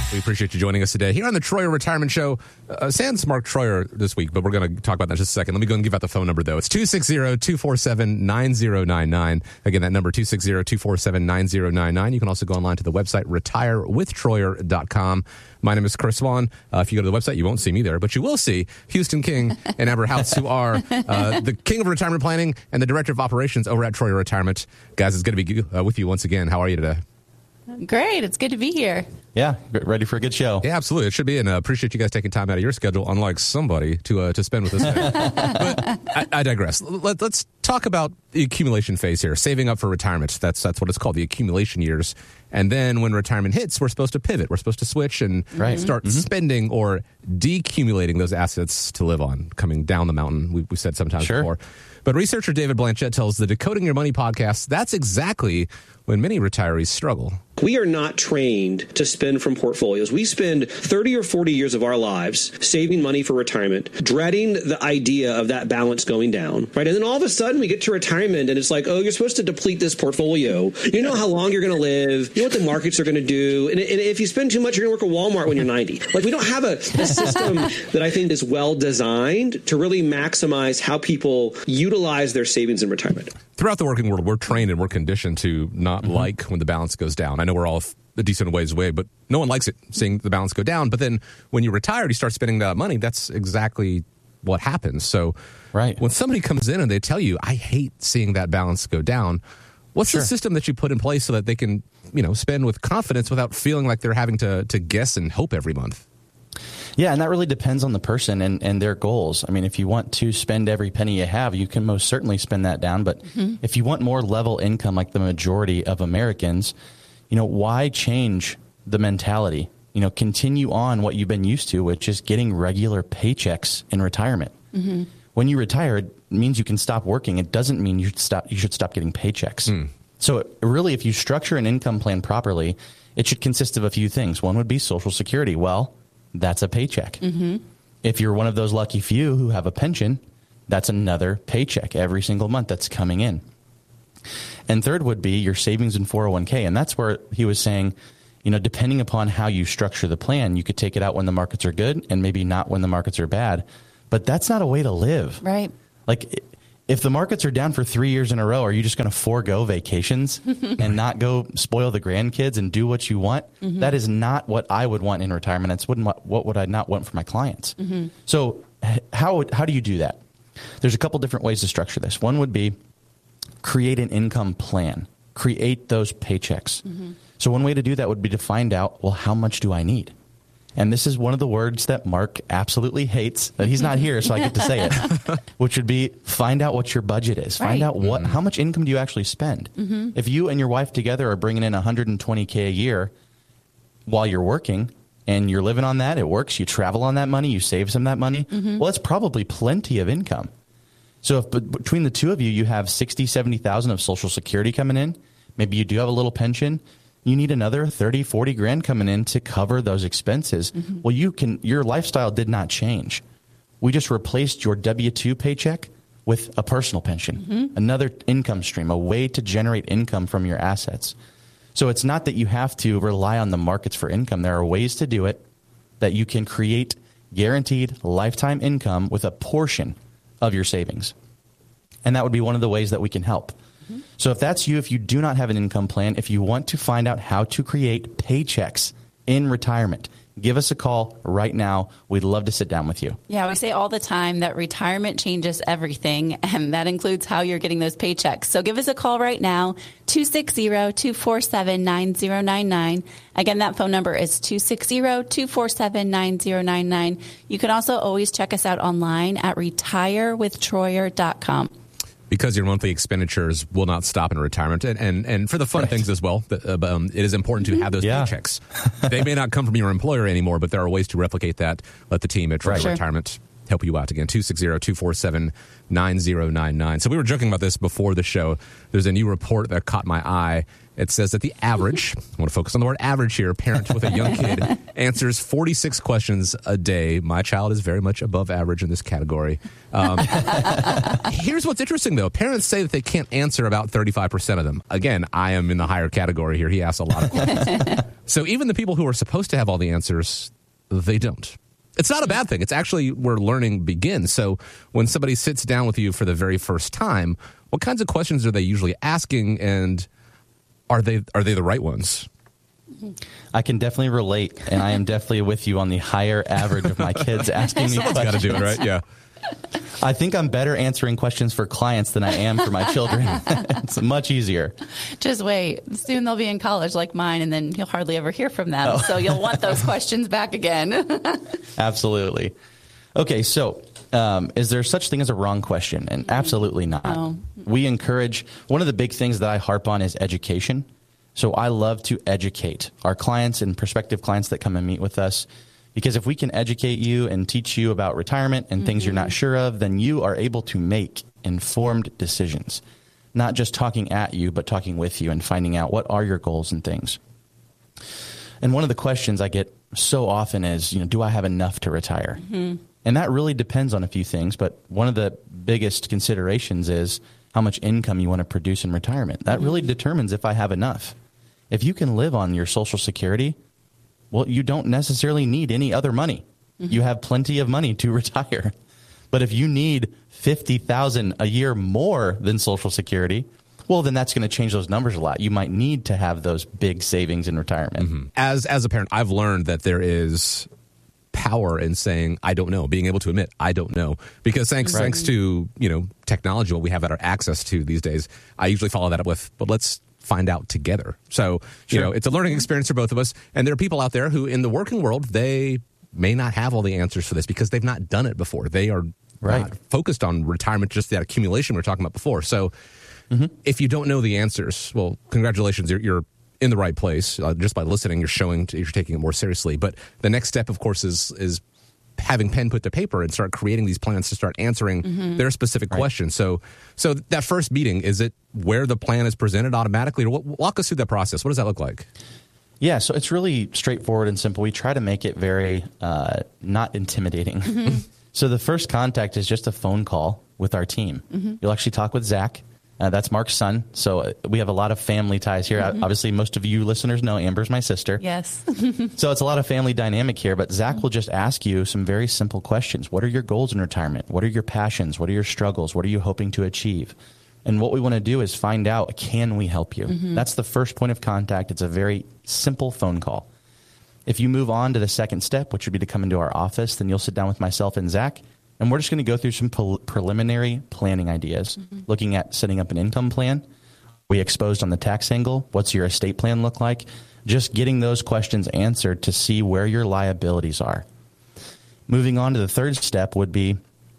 We appreciate you joining us today here on the Troyer Retirement Show. Sans Mark Troyer this week, but we're going to talk about that in just a second. Let me go and give out the phone number, though. It's 260-247-9099. Again, that number, 260-247-9099. You can also go online to the website, retirewithtroyer.com. My name is Chris Vaughn. If you go to the website, you won't see me there, but you will see Houston King and Amber House, who are the king of retirement planning and the director of operations over at Troyer Retirement. Guys, it's good to be with you once again. How are you today? Great. It's good to be here. Yeah, ready for a good show. Yeah, absolutely. It should be, and appreciate you guys taking time out of your schedule, unlike somebody, to spend with us today. But I digress. Let's talk about the accumulation phase here, saving up for retirement. That's what it's called, the accumulation years. And then when retirement hits, we're supposed to pivot. We're supposed to switch and start spending or decumulating those assets to live on, coming down the mountain, we said sometimes before. But researcher David Blanchett tells the Decoding Your Money podcast that's exactly when many retirees struggle. We are not trained to spend from portfolios. We spend 30 or 40 years of our lives saving money for retirement, dreading the idea of that balance going down, right? And then all of a sudden we get to retirement and it's like, oh, you're supposed to deplete this portfolio. You know how long you're going to live. You know what the markets are going to do. And if you spend too much, you're going to work at Walmart when you're 90. Like, we don't have a system that I think is well designed to really maximize how people utilize their savings in retirement. Throughout the working world, we're trained and we're conditioned to not like when the balance goes down. I know we're all a decent ways away, but no one likes it, seeing the balance go down. But then when you're retired, you start spending that money. That's exactly what happens. So when somebody comes in and they tell you, I hate seeing that balance go down, what's the system that you put in place so that they can, spend with confidence without feeling like they're having to guess and hope every month? Yeah, and that really depends on the person and their goals. I mean, if you want to spend every penny you have, you can most certainly spend that down. But if you want more level income like the majority of Americans, why change the mentality? Continue on what you've been used to, which is getting regular paychecks in retirement. When you retire, it means you can stop working. It doesn't mean you should stop getting paychecks. So really, if you structure an income plan properly, it should consist of a few things. One would be Social Security. Well, that's a paycheck. If you're one of those lucky few who have a pension, that's another paycheck every single month that's coming in. And third would be your savings in 401k. And that's where he was saying, depending upon how you structure the plan, you could take it out when the markets are good and maybe not when the markets are bad. But that's not a way to live. Right. Like, if the markets are down for 3 years in a row, are you just going to forego vacations and not go spoil the grandkids and do what you want? That is not what I would want in retirement. That's what would I not want for my clients. So how do you do that? There's a couple different ways to structure this. One would be create an income plan. Create those paychecks. So one way to do that would be to find out, well, how much do I need? And this is one of the words that Mark absolutely hates. He's not here, so I get to say it, which would be find out what your budget is. Find out how much income do you actually spend. If you and your wife together are bringing in $120K a year while you're working and you're living on that, it works, you travel on that money, you save some of that money, well, it's probably plenty of income. So if between the two of you, you have 60, 70,000 of Social Security coming in, maybe you do have a little pension, you need another 30, 40 grand coming in to cover those expenses. Well, your lifestyle did not change. We just replaced your W-2 paycheck with a personal pension, another income stream, a way to generate income from your assets. So it's not that you have to rely on the markets for income. There are ways to do it that you can create guaranteed lifetime income with a portion of your savings. And that would be one of the ways that we can help. So if that's you, if you do not have an income plan, if you want to find out how to create paychecks in retirement, give us a call right now. We'd love to sit down with you. Yeah, we say all the time that retirement changes everything, and that includes how you're getting those paychecks. So give us a call right now, 260-247-9099. Again, that phone number is 260-247-9099. You can also always check us out online at retirewithtroyer.com. Because your monthly expenditures will not stop in retirement. And for the fun things as well, it is important to have those paychecks. They may not come from your employer anymore, but there are ways to replicate that. Let the team at Troyer Retirement help you out. Again, 260-247-9099. So we were joking about this before the show. There's a new report that caught my eye. It says that the average, I want to focus on the word average here, parent with a young kid answers 46 questions a day. My child is very much above average in this category. Here's what's interesting, though. Parents say that they can't answer about 35% of them. Again, I am in the higher category here. He asks a lot of questions. So even the people who are supposed to have all the answers, they don't. It's not a bad thing. It's actually where learning begins. So when somebody sits down with you for the very first time, what kinds of questions are they usually asking, and are they the right ones? I can definitely relate, and I am definitely with you on the higher average of my kids asking me questions. Got to do it, right? Yeah. I think I'm better answering questions for clients than I am for my children. It's much easier. Just wait. Soon they'll be in college like mine, and then you'll hardly ever hear from them. So you'll want those questions back again. Absolutely. Okay, so is there such thing as a wrong question? And absolutely not. No. We encourage, one of the big things that I harp on is education. So I love to educate our clients and prospective clients that come and meet with us, because if we can educate you and teach you about retirement and things you're not sure of, then you are able to make informed decisions, not just talking at you, but talking with you and finding out what are your goals and things. And one of the questions I get so often is, do I have enough to retire? And that really depends on a few things, but one of the biggest considerations is how much income you want to produce in retirement. That really determines if I have enough. If you can live on your Social Security, well, you don't necessarily need any other money. You have plenty of money to retire. But if you need $50,000 a year more than Social Security, well, then that's going to change those numbers a lot. You might need to have those big savings in retirement. As a parent, I've learned that there is power in saying, I don't know, being able to admit, I don't know. Because thanks to, technology, what we have at our access to these days, I usually follow that up with, but let's find out together. So, it's a learning experience for both of us. And there are people out there who in the working world, they may not have all the answers for this because they've not done it before. They are not focused on retirement, just that accumulation we were talking about before. So if you don't know the answers, well, congratulations, you're in the right place. Just by listening, you're showing you're taking it more seriously. But the next step, of course, is having pen put to paper and start creating these plans to start answering their specific questions. So that first meeting, is it where the plan is presented automatically? Or walk us through that process. What does that look like? Yeah, so it's really straightforward and simple. We try to make it very not intimidating. So the first contact is just a phone call with our team. You'll actually talk with Zach. That's Mark's son. So we have a lot of family ties here. Obviously, most of you listeners know Amber's my sister. Yes. So it's a lot of family dynamic here. But Zach will just ask you some very simple questions. What are your goals in retirement? What are your passions? What are your struggles? What are you hoping to achieve? And what we want to do is find out, can we help you? That's the first point of contact. It's a very simple phone call. If you move on to the second step, which would be to come into our office, then you'll sit down with myself and Zach. And we're just going to go through some preliminary planning ideas, looking at setting up an income plan. We exposed on the tax angle. What's your estate plan look like? Just getting those questions answered to see where your liabilities are. Moving on to the third step would be,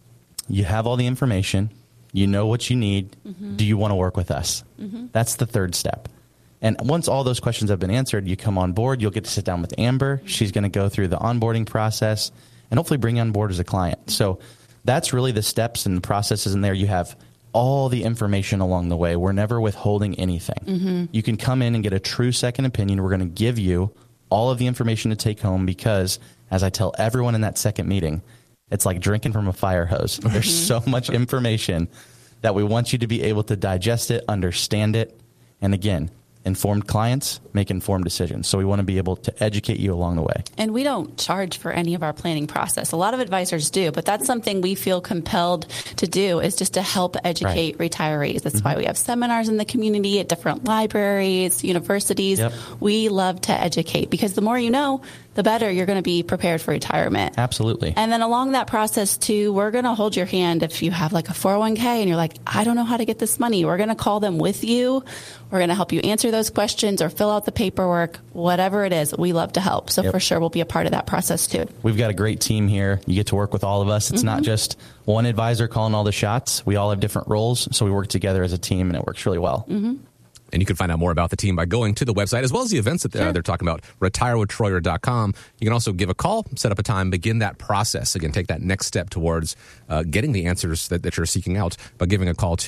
you have all the information. You know what you need. Do you want to work with us? That's the third step. And once all those questions have been answered, you come on board. You'll get to sit down with Amber. She's going to go through the onboarding process and hopefully bring you on board as a client. So that's really the steps and the processes in there. You have all the information along the way. We're never withholding anything. You can come in and get a true second opinion. We're going to give you all of the information to take home because, as I tell everyone in that second meeting, it's like drinking from a fire hose. There's so much information that we want you to be able to digest it, understand it. And again, informed clients make informed decisions. So we want to be able to educate you along the way. And we don't charge for any of our planning process. A lot of advisors do, but that's something we feel compelled to do, is just to help educate retirees. That's why we have seminars in the community at different libraries, universities. We love to educate because the more you know, the better you're going to be prepared for retirement. Absolutely. And then along that process too, we're going to hold your hand if you have like a 401k and you're like, I don't know how to get this money. We're going to call them with you. We're going to help you answer those questions or fill out the paperwork, whatever it is. We love to help. So for sure, we'll be a part of that process too. We've got a great team here. You get to work with all of us. It's not just one advisor calling all the shots. We all have different roles. So we work together as a team and it works really well. And you can find out more about the team by going to the website, as well as the events that they're talking about, retirewithtroyer.com. You can also give a call, set up a time, begin that process. Again, take that next step towards getting the answers that you're seeking out by giving a call,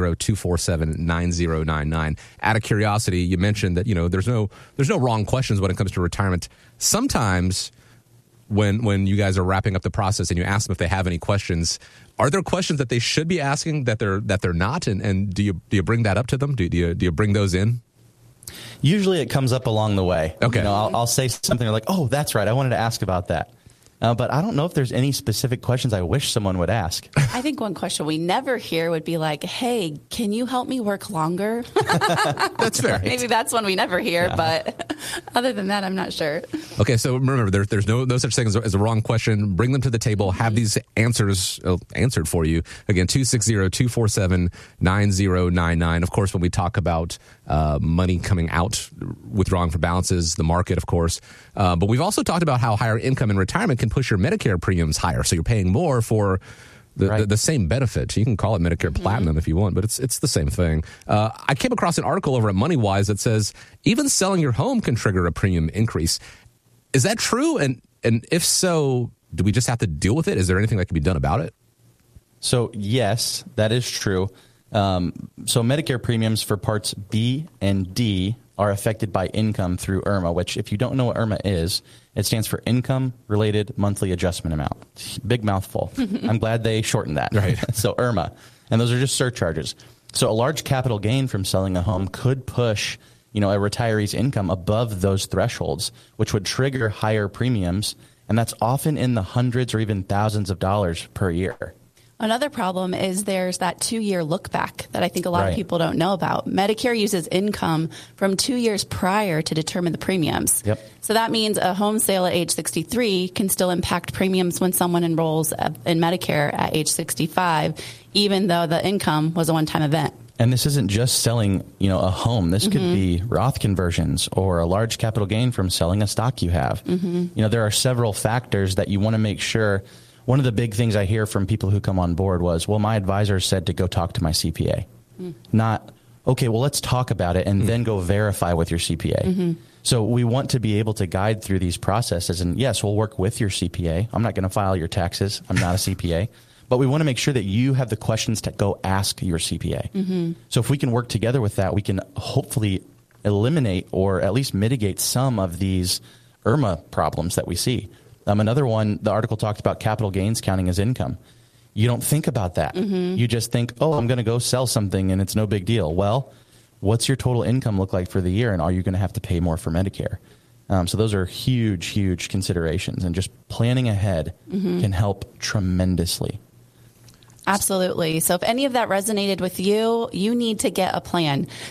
260-247-9099. Out of curiosity, you mentioned that, there's no wrong questions when it comes to retirement. Sometimes when you guys are wrapping up the process and you ask them if they have any questions, are there questions that they should be asking that they're not? And do you bring that up to them? Do you bring those in? Usually it comes up along the way. Okay. You know, I'll say something like, oh, that's right, I wanted to ask about that. But I don't know if there's any specific questions I wish someone would ask. I think one question we never hear would be like, hey, can you help me work longer? That's fair. Maybe that's one we never hear, but other than that, I'm not sure. Okay, so remember, there's no such thing as a wrong question. Bring them to the table. Have these answers answered for you. Again, 260-247-9099. Of course, when we talk about money coming out, withdrawing from balances, the market, of course. But we've also talked about how higher income in retirement can push your Medicare premiums higher. So you're paying more for the same benefit. You can call it Medicare Platinum if you want, but it's the same thing. I came across an article over at MoneyWise that says even selling your home can trigger a premium increase. Is that true? And if so, do we just have to deal with it? Is there anything that can be done about it? So yes, that is true. So Medicare premiums for parts B and D are affected by income through IRMA, which if you don't know what IRMA is, it stands for Income Related Monthly Adjustment Amount. Big mouthful. I'm glad they shortened that. Right. So IRMA. And those are just surcharges. So a large capital gain from selling a home could push, a retiree's income above those thresholds, which would trigger higher premiums. And that's often in the hundreds or even thousands of dollars per year. Another problem is there's that 2-year look back that I think a lot of people don't know about. Medicare uses income from 2 years prior to determine the premiums. Yep. So that means a home sale at age 63 can still impact premiums when someone enrolls in Medicare at age 65, even though the income was a one-time event. And this isn't just selling, a home. This could be Roth conversions or a large capital gain from selling a stock you have. There are several factors that you want to make sure. One of the big things I hear from people who come on board was, well, my advisor said to go talk to my CPA. Not, okay, well, let's talk about it and then go verify with your CPA. So we want to be able to guide through these processes. And yes, we'll work with your CPA. I'm not going to file your taxes. I'm not a CPA. But we want to make sure that you have the questions to go ask your CPA. So if we can work together with that, we can hopefully eliminate or at least mitigate some of these IRMA problems that we see. Another one, the article talked about capital gains counting as income. You don't think about that. You just think, oh, I'm going to go sell something and it's no big deal. Well, what's your total income look like for the year, and are you going to have to pay more for Medicare? So those are huge, huge considerations, and just planning ahead can help tremendously. Absolutely. So if any of that resonated with you, you need to get a plan.